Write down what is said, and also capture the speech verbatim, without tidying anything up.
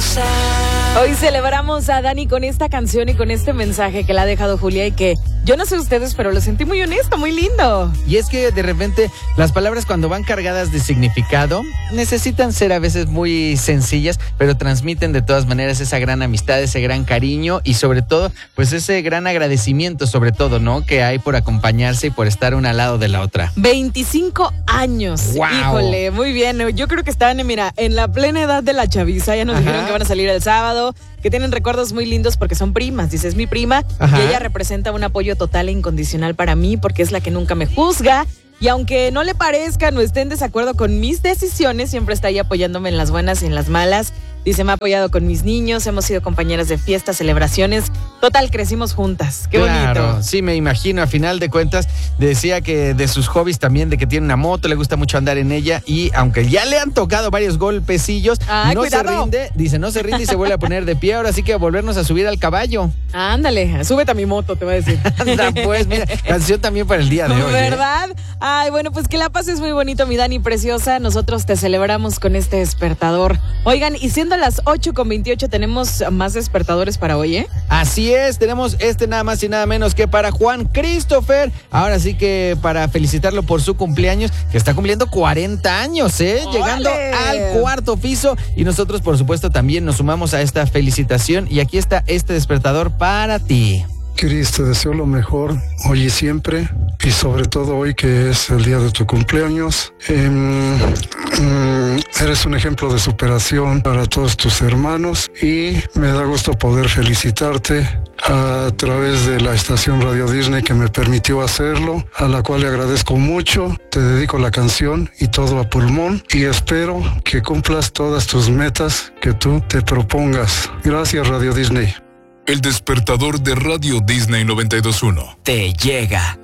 Hoy celebramos a Dani con esta canción y con este mensaje que le ha dejado Julia y que yo no sé ustedes, pero lo sentí muy honesto, muy lindo. Y es que de repente las palabras cuando van cargadas de significado necesitan ser a veces muy sencillas, pero transmiten de todas maneras esa gran amistad, ese gran cariño y sobre todo pues ese gran agradecimiento sobre todo, ¿no? Que hay por acompañarse y por estar una al lado de la otra. veinticinco años. Wow. Híjole, muy bien. Yo creo que están, mira, en la plena edad de la chaviza. Ya nos Ajá. dijeron que van a salir el sábado, que tienen recuerdos muy lindos porque son primas. Dice, es mi prima. Ajá. Y ella representa un apoyo total e incondicional para mí porque es la que nunca me juzga. Y aunque no le parezcan o esté en desacuerdo con mis decisiones, siempre está ahí apoyándome en las buenas y en las malas. Dice, me ha apoyado con mis niños, hemos sido compañeras de fiestas, celebraciones. Total, crecimos juntas. Qué claro, bonito. Sí, me imagino. A final de cuentas, decía que de sus hobbies también, de que tiene una moto, le gusta mucho andar en ella. Y aunque ya le han tocado varios golpecillos, Ay, no cuidado. se rinde. Dice, no se rinde y se vuelve a poner de pie. Ahora sí que a volvernos a subir al caballo. Ándale, súbete a mi moto, te voy a decir. Anda, pues, mira, canción también para el día de hoy. ¿eh? ¿Verdad? Ay, bueno, pues que la pases muy bonito, mi Dani preciosa. Nosotros te celebramos con este despertador. Oigan, y siendo las ocho con veintiocho, tenemos más despertadores para hoy, ¿eh? Así es, tenemos este nada más y nada menos que para Juan Christopher. Ahora sí que para felicitarlo por su cumpleaños, que está cumpliendo cuarenta años, ¿eh? ¡Ole! Llegando al cuarto piso. Y nosotros, por supuesto, también nos sumamos a esta felicitación. Y aquí está este despertador para ti. Cris, te deseo lo mejor hoy y siempre, y sobre todo hoy que es el día de tu cumpleaños. Eh, mm, eres un ejemplo de superación para todos tus hermanos y me da gusto poder felicitarte a través de la estación Radio Disney que me permitió hacerlo, a la cual le agradezco mucho. Te dedico la canción y todo a pulmón y espero que cumplas todas tus metas que tú te propongas. Gracias, Radio Disney. El despertador de Radio Disney noventa y dos punto uno te llega.